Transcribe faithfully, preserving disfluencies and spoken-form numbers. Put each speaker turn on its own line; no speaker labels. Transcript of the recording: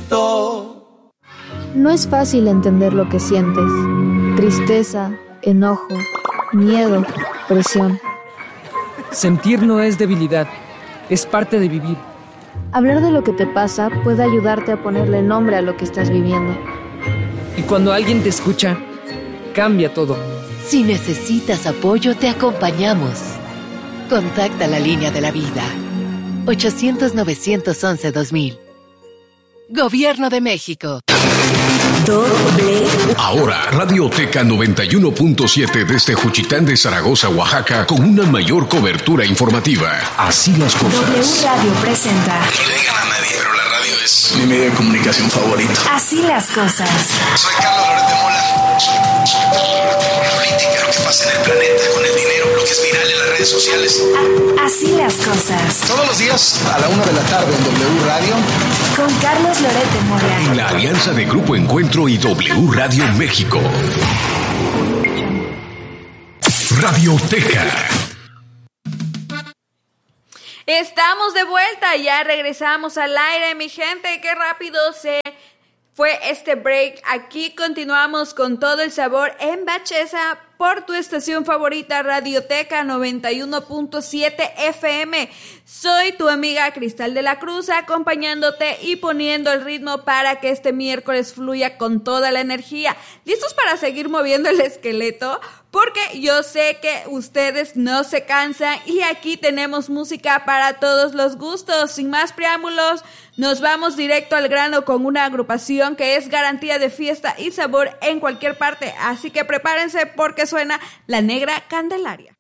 bonito.
No es fácil entender lo que sientes. Tristeza, enojo, miedo, presión.
Sentir no es debilidad, es parte de vivir.
Hablar de lo que te pasa puede ayudarte a ponerle nombre a lo que estás viviendo.
Y cuando alguien te escucha, cambia todo.
Si necesitas apoyo, te acompañamos. Contacta la línea de la vida. ochocientos, novecientos once, dos mil. Gobierno de México.
Doble.
Ahora, Radioteca noventa y uno punto siete desde Juchitán de Zaragoza, Oaxaca, con una mayor cobertura informativa. Así las cosas.
W Radio presenta.
No le digan a nadie, pero la radio es mi medio de comunicación favorito.
Así las cosas.
Soy Carlos Loret de Mola. Política, lo que pasa en el planeta, con el dinero, lo que es viral en las redes sociales.
A- así las cosas.
Todos los días a la una de la tarde en W Radio.
Con Carlos Loret de Mola.
En la alianza de Grupo Encuentro y W Radio México. Radioteca.
Estamos de vuelta, ya regresamos al aire, mi gente. Qué rápido se fue este break. Aquí continuamos con todo el sabor en Bachesa por tu estación favorita, Radioteca noventa y uno punto siete F M. Soy tu amiga Cristal de la Cruz, acompañándote y poniendo el ritmo para que este miércoles fluya con toda la energía. ¿Listos para seguir moviendo el esqueleto? Porque yo sé que ustedes no se cansan y aquí tenemos música para todos los gustos. Sin más preámbulos, nos vamos directo al grano con una agrupación que es garantía de fiesta y sabor en cualquier parte. Así que prepárense porque suena La Negra Candelaria.